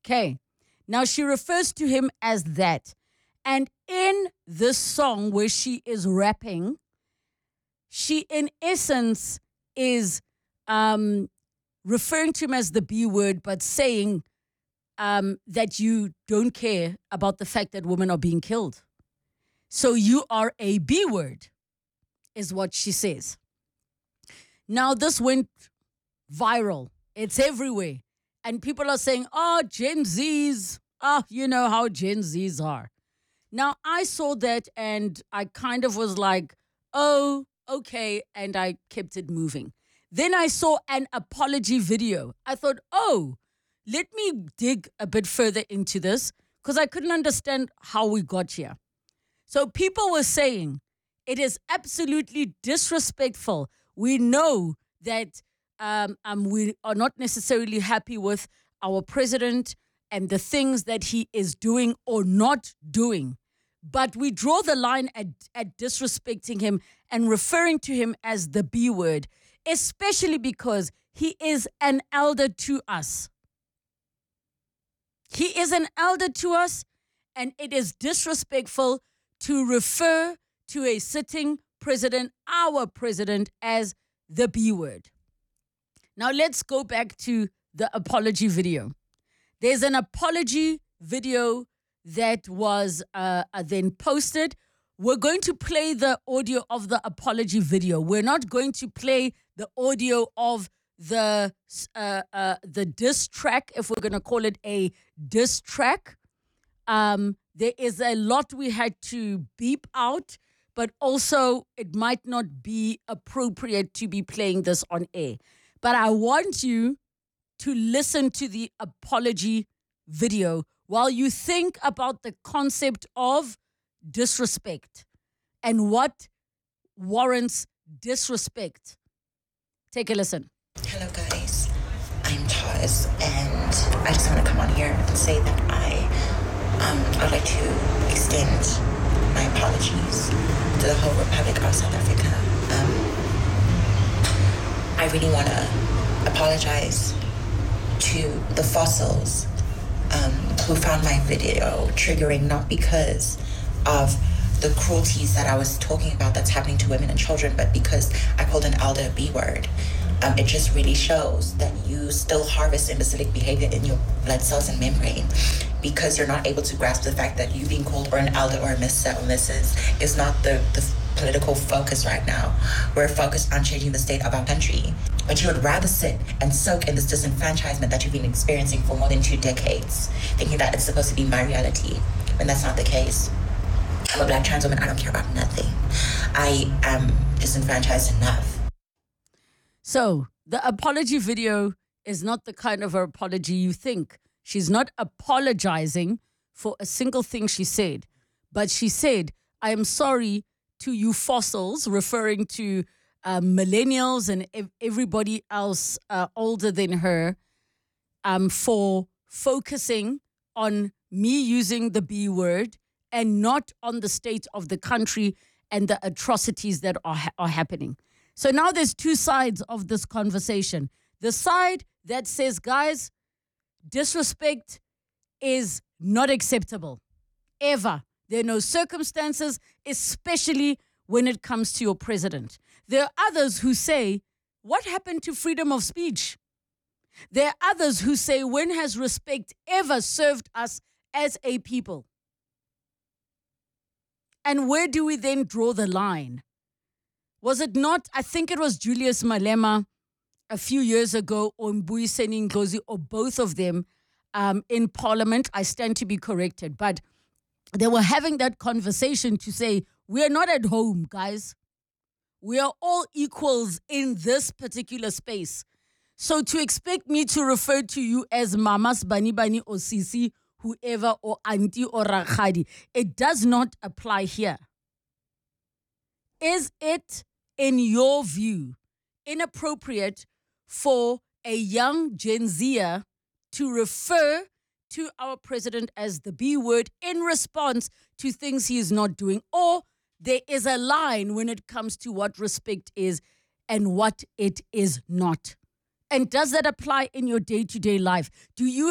Okay. Now she refers to him as that. And in this song where she is rapping, she in essence is referring to him as the B word, but saying that you don't care about the fact that women are being killed. So you are a B word, is what she says. Now this went viral. It's everywhere. And people are saying, oh, Gen Zs, you know how Gen Zs are. Now, I saw that and I kind of was like, oh, okay, and I kept it moving. Then I saw an apology video. I thought, oh, let me dig a bit further into this because I couldn't understand how we got here. So people were saying it is absolutely disrespectful. We know that we are not necessarily happy with our president and the things that he is doing or not doing. But we draw the line at disrespecting him and referring to him as the B word, especially because he is an elder to us. He is an elder to us, and it is disrespectful to refer to a sitting president, our president, as the B word. Now let's go back to the apology video. There's an apology video that was then posted. We're going to play the audio of the apology video. We're not going to play the audio of the diss track, if we're going to call it a diss track. There is a lot we had to beep out, but also it might not be appropriate to be playing this on air. But I want you to listen to the apology video while you think about the concept of disrespect and what warrants disrespect. Take a listen. Hello guys, I'm Taz, and I just want to come on here and say that I'd like to extend my apologies to the whole Republic of South Africa. I really want to apologize to the fossils who found my video triggering, not because of the cruelties that I was talking about that's happening to women and children, but because I called an elder a B word. It just really shows that you still harvest imbecilic behavior in your blood cells and membrane because you're not able to grasp the fact that you being called or an elder or a Mr. or Mrs. is not the political focus right now. We're focused on changing the state of our country. But you would rather sit and soak in this disenfranchisement that you've been experiencing for more than 2 decades, thinking that it's supposed to be my reality, when that's not the case. I'm a Black trans woman. I don't care about nothing. I am disenfranchised enough. So the apology video is not the kind of apology you think. She's not apologizing for a single thing she said, but she said, I am sorry to you fossils, referring to millennials and everybody else older than her, for focusing on me using the B word and not on the state of the country and the atrocities that are happening. So now there's 2 sides of this conversation. The side that says, guys, disrespect is not acceptable, ever. There are no circumstances, especially when it comes to your president. There are others who say, what happened to freedom of speech? There are others who say, when has respect ever served us as a people? And where do we then draw the line? Was it not, I think it was Julius Malema a few years ago, or Mbuyiseni Ndlozi, or both of them in Parliament? I stand to be corrected. But they were having that conversation to say, we are not at home, guys. We are all equals in this particular space. So to expect me to refer to you as Mamas, Bani Bani, or Sisi, whoever, or Auntie, or Rakhadi, it does not apply here. Is it, in your view, inappropriate for a young Gen Zer to refer to our president as the B word in response to things he is not doing? Or there is a line when it comes to what respect is and what it is not? And does that apply in your day-to-day life? Do you